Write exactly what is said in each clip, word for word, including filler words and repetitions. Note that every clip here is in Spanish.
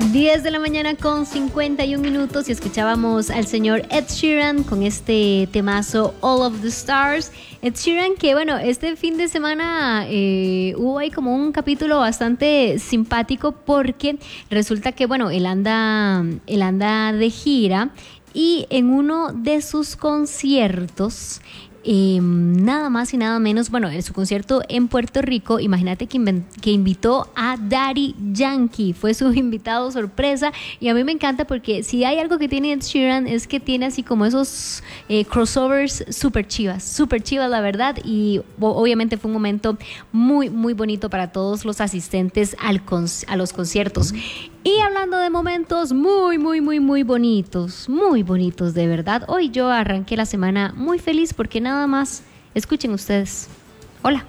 diez de la mañana con cincuenta y un minutos y escuchábamos al señor Ed Sheeran con este temazo All of the Stars. Ed Sheeran, que bueno, este fin de semana eh, hubo ahí como un capítulo bastante simpático porque resulta que bueno, él anda, él anda de gira y en uno de sus conciertos, Eh, nada más y nada menos, bueno, en su concierto en Puerto Rico, imagínate que, inven- que invitó a Daddy Yankee, fue su invitado sorpresa, y a mí me encanta porque si hay algo que tiene Ed Sheeran es que tiene así como esos eh, crossovers super chivas, super chivas la verdad, y o- obviamente fue un momento muy muy bonito para todos los asistentes al con- a los conciertos. Y hablando de momentos muy, muy, muy, muy bonitos, muy bonitos de verdad, hoy yo arranqué la semana muy feliz porque nada más, escuchen ustedes. Hola.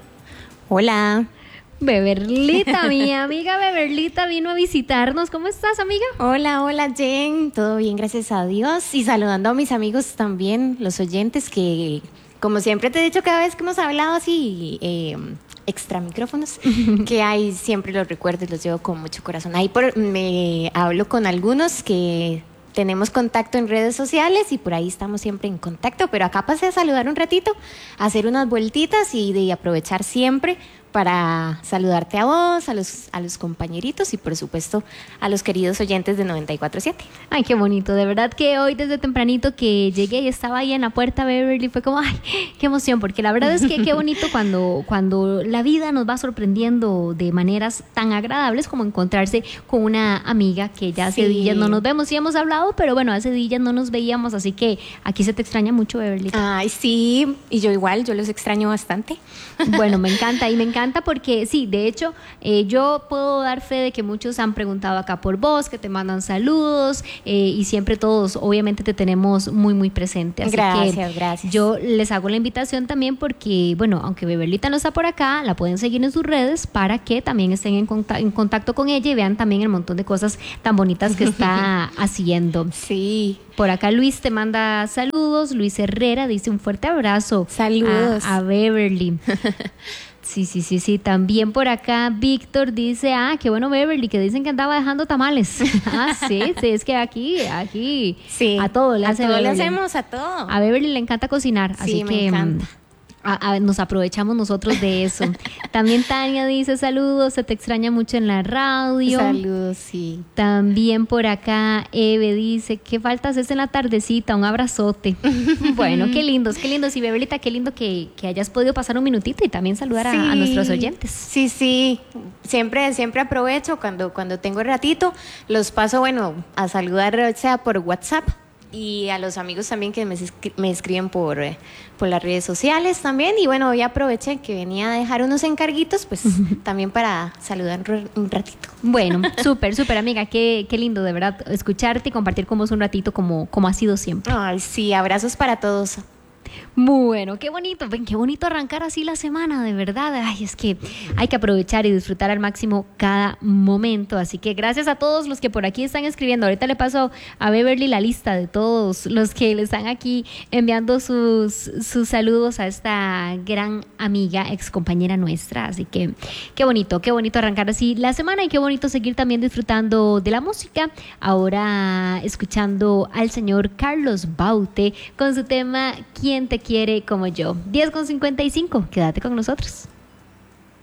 Hola. Beberlita, mi amiga Beberlita vino a visitarnos. ¿Cómo estás, amiga? Hola, hola, Jen. Todo bien, gracias a Dios. Y saludando a mis amigos también, los oyentes, que como siempre te he dicho cada vez que hemos hablado así, eh, extra micrófonos, que ahí siempre los recuerdo y los llevo con mucho corazón. Ahí por, me hablo con algunos que tenemos contacto en redes sociales y por ahí estamos siempre en contacto, pero acá pasé a saludar un ratito, a hacer unas vueltitas y de aprovechar siempre para saludarte a vos, a los, a los compañeritos y por supuesto a los queridos oyentes de noventa y cuatro siete. Ay, qué bonito, de verdad que hoy desde tempranito que llegué y estaba ahí en la puerta Beverly, fue como, ay, qué emoción, porque la verdad es que qué bonito cuando, cuando la vida nos va sorprendiendo de maneras tan agradables como encontrarse con una amiga que ya hace Sí. días no nos vemos, sí hemos hablado, pero bueno, hace días no nos veíamos, así que aquí se te extraña mucho, Beverly. Ay, sí, y yo igual, yo los extraño bastante. Bueno, me encanta y me encanta porque sí, de hecho, eh, yo puedo dar fe de que muchos han preguntado acá por vos, que te mandan saludos eh, y siempre todos, obviamente, te tenemos muy, muy presente. Así Gracias, que gracias. yo les hago la invitación también porque, bueno, aunque Beberlita no está por acá, la pueden seguir en sus redes para que también estén en, conta- en contacto con ella y vean también el montón de cosas tan bonitas que está haciendo. Sí. Por acá Luis te manda saludos, Luis Herrera dice un fuerte abrazo. Saludos. A, a Beverly. Sí, sí, sí, sí. También por acá Víctor dice, ah, qué bueno Beverly, que dicen que andaba dejando tamales. Ah, sí, sí, es que aquí, aquí, Sí. a todo le a hace todo le Beverly. hacemos, a todo. A Beverly le encanta cocinar, Sí, así me que encanta. mm, a- a- nos aprovechamos nosotros de eso. También Tania dice saludos, se te extraña mucho en la radio. Saludos, sí. También por acá Eve dice, ¿qué faltas es en la tardecita? Un abrazote. Bueno, qué lindos, qué lindos. Y Bebelita, qué lindo que, que hayas podido pasar un minutito y también saludar a, a Sí. nuestros oyentes. Sí, sí, siempre, siempre aprovecho cuando, cuando tengo ratito, los paso, bueno, a saludar, o sea por WhatsApp, y a los amigos también que me, escri- me escriben por, eh, por las redes sociales también, y bueno, hoy aproveché que venía a dejar unos encarguitos, pues también para saludar un ra- un ratito. Bueno, súper, súper amiga, qué, qué lindo de verdad escucharte y compartir con vos un ratito como, como ha sido siempre. Ay, sí, abrazos para todos. Bueno, qué bonito, ven, qué bonito arrancar así la semana, de verdad. Ay, es que hay que aprovechar y disfrutar al máximo cada momento. Así que gracias a todos los que por aquí están escribiendo. Ahorita le paso a Beverly la lista de todos los que le están aquí enviando sus, sus saludos a esta gran amiga, ex compañera nuestra. Así que qué bonito, qué bonito arrancar así la semana y qué bonito seguir también disfrutando de la música. Ahora escuchando al señor Carlos Baute con su tema ¿Quién te quiere como yo? diez con cincuenta y cinco, quédate con nosotros.